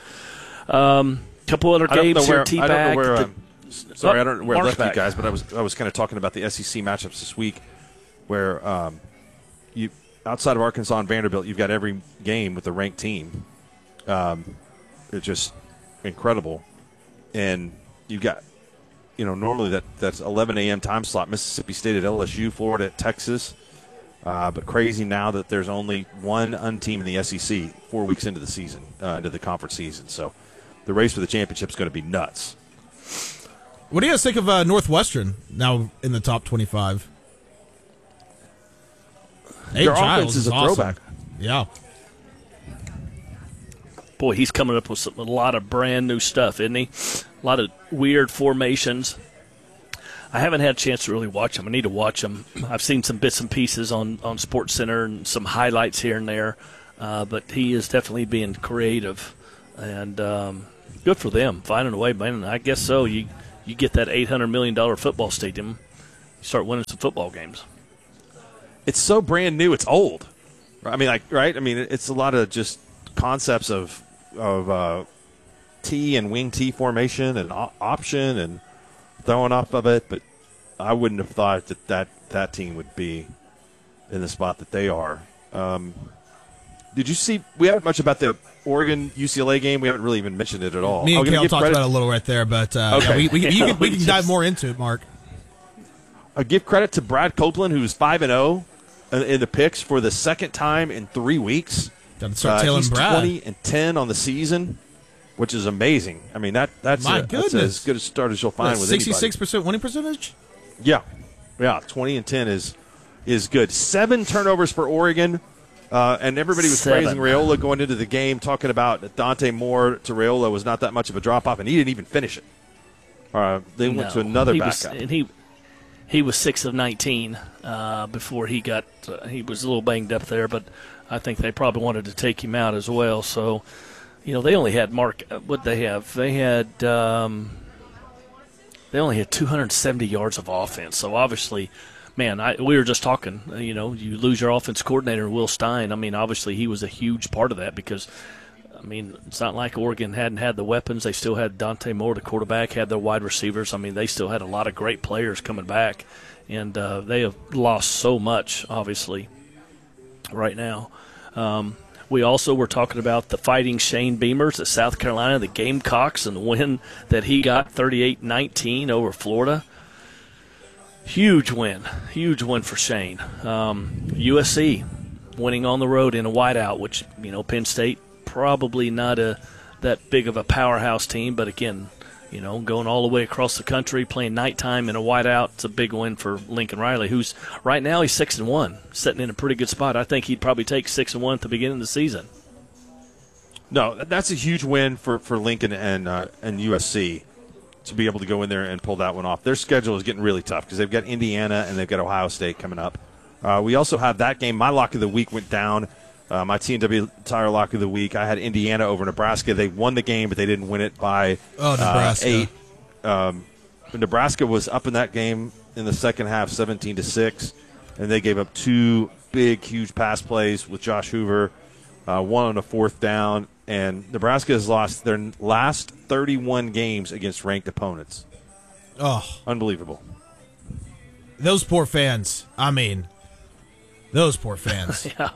couple other games here. I don't know where. I don't know where I left you guys, but I was kind of talking about the SEC matchups this week, where you outside of Arkansas and Vanderbilt, you've got every game with a ranked team. It's just incredible. And you've got, normally that's 11 a.m. time slot, Mississippi State at LSU, Florida at Texas. But crazy now that there's only one team in the SEC 4 weeks into the season, into the conference season. So the race for the championship is going to be nuts. What do you guys think of Northwestern now in the top 25? Their offense is a awesome. throwback. Yeah. Boy, he's coming up with a lot of brand new stuff, isn't he? A lot of weird formations. I haven't had a chance to really watch them. I need to watch them. I've seen some bits and pieces on SportsCenter and some highlights here and there. But he is definitely being creative. And good for them, finding a way, man. I guess so. You get that $800 million football stadium, you start winning some football games. It's so brand new, it's old. I mean, right? I mean, it's a lot of just concepts of T and wing T formation and option and throwing off of it, but I wouldn't have thought that team would be in the spot that they are. Did you see? We haven't much about the Oregon UCLA game. We haven't really even mentioned it at all. Me and Kale talked about it a little right there, but okay. Yeah, we can dive more into it, Mark. I give credit to Brad Copeland, who's 5-0 in the picks for the second time in 3 weeks. Got to start tailing he's Brad. 20-10 on the season, which is amazing. I mean, that's as good a start as you'll find with anybody. 66% winning percentage? Yeah, 20-10 is good. 7 turnovers for Oregon, and everybody was praising Raiola going into the game, talking about Dante Moore to Raiola was not that much of a drop-off, and he didn't even finish it. They went to another backup. He was 6 of 19 before he got he was a little banged up there, but I think they probably wanted to take him out as well. So, they only had what they have? They only had 270 yards of offense. So obviously, man, we were just talking. You lose your offense coordinator, Will Stein. I mean, obviously he was a huge part of that because. I mean, it's not like Oregon hadn't had the weapons. They still had Dante Moore, the quarterback, had their wide receivers. I mean, they still had a lot of great players coming back, and they have lost so much, obviously, right now. We also were talking about the Fighting Shane Beamers at South Carolina, the Gamecocks, and the win that he got 38-19 over Florida. Huge win for Shane. USC winning on the road in a whiteout, which, Penn State, probably not that big of a powerhouse team, but again, going all the way across the country, playing nighttime in a whiteout, it's a big win for Lincoln Riley, who's right now he's 6-1, sitting in a pretty good spot. I think he'd probably take 6-1 at the beginning of the season. No, that's a huge win for Lincoln and USC to be able to go in there and pull that one off. Their schedule is getting really tough because they've got Indiana and they've got Ohio State coming up. We also have that game. My lock of the week went down. My T&W Tire lock of the week, I had Indiana over Nebraska. They won the game, but they didn't win it by Nebraska. 8. Nebraska was up in that game in the second half, 17-6, and they gave up 2 big, huge pass plays with Josh Hoover, one on a 4th down, and Nebraska has lost their last 31 games against ranked opponents. Oh, unbelievable! Those poor fans. I mean, those poor fans. Yeah.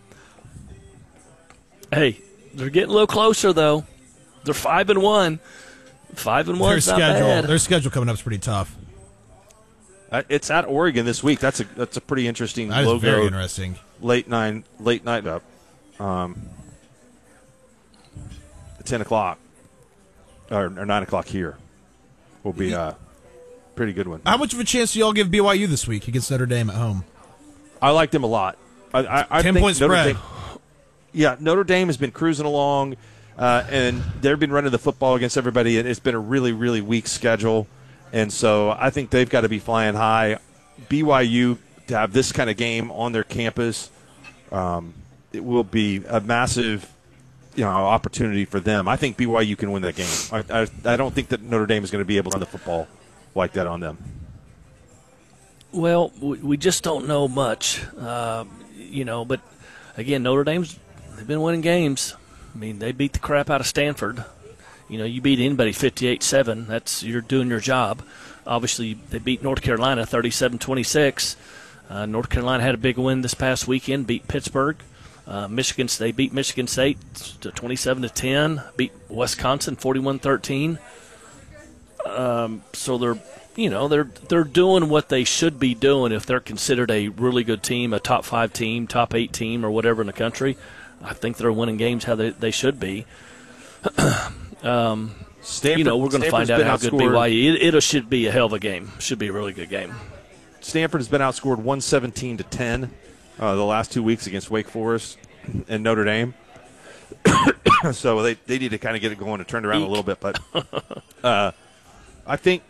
Hey, they're getting a little closer though. They're 5-1. 5-1 is not bad. Their schedule coming up is pretty tough. It's at Oregon this week. That's a pretty interesting that logo. Is very interesting. Late night up. 10 o'clock or 9 o'clock here will be a pretty good one. How much of a chance do y'all give BYU this week against Notre Dame at home? I like them a lot. I 10-point spread. Notre Dame has been cruising along, and they've been running the football against everybody, and it's been a really, really weak schedule. And so I think they've got to be flying high. BYU, to have this kind of game on their campus, it will be a massive opportunity for them. I think BYU can win that game. I don't think that Notre Dame is going to be able to run the football like that on them. Well, we just don't know much, but again, Notre Dame's they've been winning games. I mean, they beat the crap out of Stanford. You beat anybody 58-7. You're doing your job. Obviously, they beat North Carolina 37-26. North Carolina had a big win this past weekend, beat Pittsburgh. They beat Michigan State to 27-10. Beat Wisconsin 41-13. So they're doing what they should be doing if they're considered a really good team, a top 5 team, top 8 team, or whatever in the country. I think they're winning games how they should be. So we're going to find out how good BYU. It should be a hell of a game. Should be a really good game. Stanford has been outscored 117-10 the last 2 weeks against Wake Forest and Notre Dame. So they need to kind of get it going and turn it around a little bit. But I think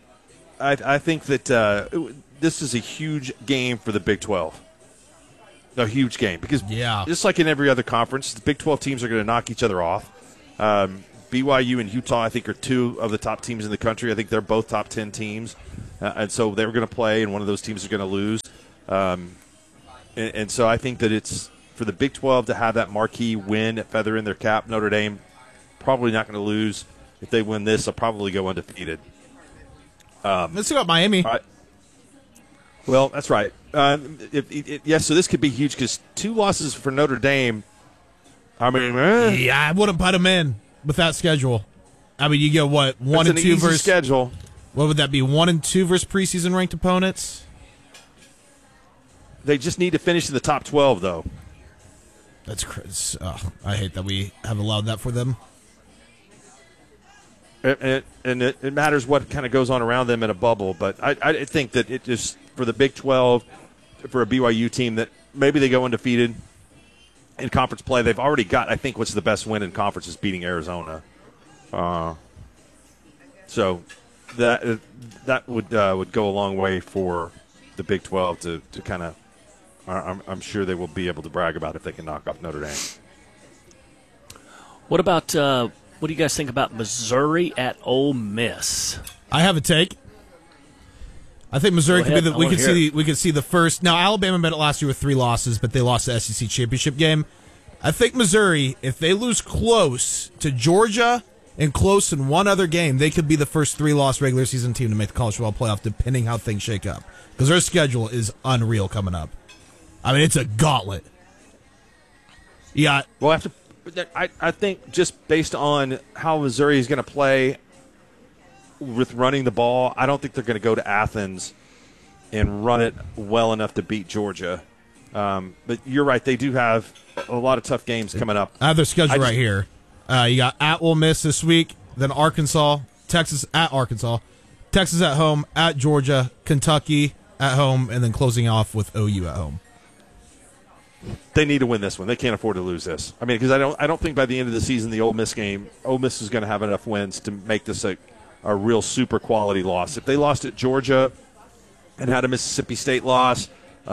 that this is a huge game for the Big 12. A huge game because just like in every other conference, the Big 12 teams are going to knock each other off. BYU and Utah, I think, are two of the top teams in the country. I think they're both top 10 teams. And so they're going to play, and one of those teams is going to lose. And so I think that it's for the Big 12 to have that marquee win at feather in their cap. Notre Dame probably not going to lose. If they win this, they'll probably go undefeated. Let's see about Miami. Well, that's right. Yes, so this could be huge because 2 losses for Notre Dame. I mean, I wouldn't put them in with that schedule. I mean, you get what 1 and 2 versus schedule. What would that be? 1 and 2 versus preseason ranked opponents. They just need to finish in the top 12, though. That's crazy. I hate that we have allowed that for them. And it matters what kind of goes on around them in a bubble, but I think that it just for the Big 12, for a BYU team that maybe they go undefeated in conference play. They've already got, I think, what's the best win in conference is beating Arizona. So that would go a long way for the Big 12 to kind of. I'm sure they will be able to brag about if they can knock off Notre Dame. What about what do you guys think about Missouri at Ole Miss? I have a take. I think Missouri could be we could see the first. Now Alabama made it last year with 3 losses, but they lost the SEC championship game. I think Missouri, if they lose close to Georgia and close in one other game, they could be the first 3-loss regular season team to make the college football playoff, depending how things shake up. Because their schedule is unreal coming up. I mean, it's a gauntlet. Yeah. Well, I think just based on how Missouri is going to play with running the ball, I don't think they're going to go to Athens and run it well enough to beat Georgia. But you're right; they do have a lot of tough games coming up. I have their schedule right here. You got at Ole Miss this week, then Arkansas, Texas at Arkansas, Texas at home, at Georgia, Kentucky at home, and then closing off with OU at home. They need to win this one. They can't afford to lose this. I mean, because I don't think by the end of the season, the Ole Miss game, Ole Miss is going to have enough wins to make this a real super quality loss. If they lost at Georgia and had a Mississippi State loss,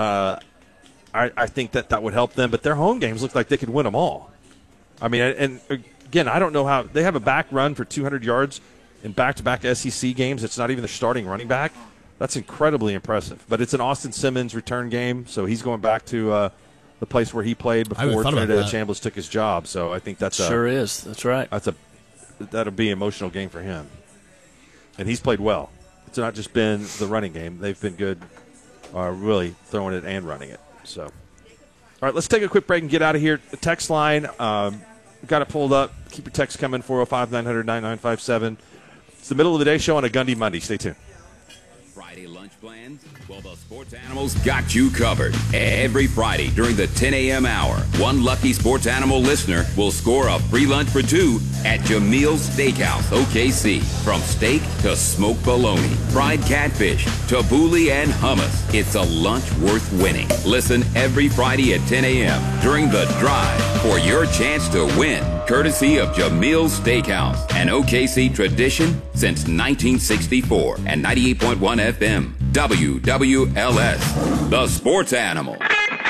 I think that would help them. But their home games look like they could win them all. I mean, and again, I don't know how they have a back run for 200 yards in back-to-back SEC games. It's not even their starting running back. That's incredibly impressive. But it's an Austin Simmons return game, so he's going back to the place where he played before Trinidad Chambliss took his job. So I think that's sure is. That's right. That'll be an emotional game for him. And he's played well. It's not just been the running game. They've been good really throwing it and running it. So, all right, let's take a quick break and get out of here. The text line, got it pulled up. Keep your text coming, 405-900-9957. It's the middle of the day show on a Gundy Monday. Stay tuned. Friday lunch plans? Well, the Sports Animals got you covered. Every Friday during the 10 a.m. hour, one lucky Sports Animal listener will score a free lunch for 2 at Jamil's Steakhouse, OKC. From steak to smoked bologna, fried catfish, tabbouleh, and hummus, it's a lunch worth winning. Listen every Friday at 10 a.m. during The Drive for your chance to win, courtesy of Jamil's Steakhouse, an OKC tradition since 1964 and 98.1 FM. WWLS, the Sports Animal.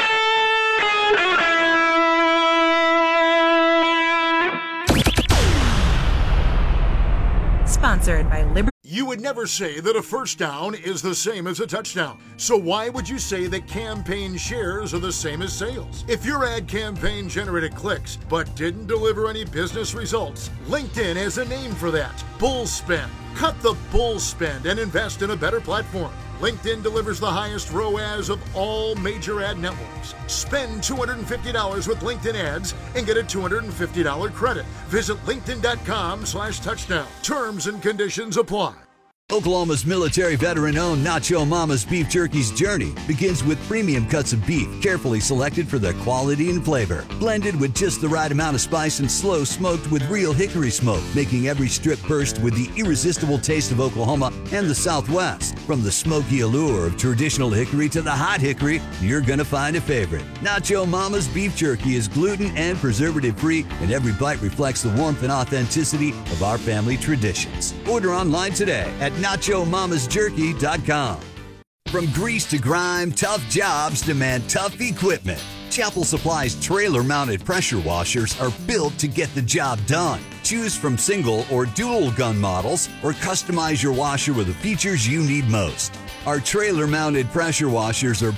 Sponsored by Liberty. You would never say that a first down is the same as a touchdown. So why would you say that campaign shares are the same as sales? If your ad campaign generated clicks but didn't deliver any business results, LinkedIn has a name for that: bull spend. Cut the bull spend and invest in a better platform. LinkedIn delivers the highest ROAS of all major ad networks. Spend $250 with LinkedIn ads and get a $250 credit. Visit linkedin.com/touchdown. Terms and conditions apply. Oklahoma's military veteran-owned Nacho Mama's Beef Jerky's journey begins with premium cuts of beef, carefully selected for their quality and flavor. Blended with just the right amount of spice and slow smoked with real hickory smoke, making every strip burst with the irresistible taste of Oklahoma and the Southwest. From the smoky allure of traditional hickory to the hot hickory, you're going to find a favorite. Nacho Mama's Beef Jerky is gluten and preservative-free, and every bite reflects the warmth and authenticity of our family traditions. Order online today at NachoMamasJerky.com. From grease to grime, tough jobs demand tough equipment. Chapel Supply's trailer-mounted pressure washers are built to get the job done. Choose from single or dual gun models or customize your washer with the features you need most. Our trailer-mounted pressure washers are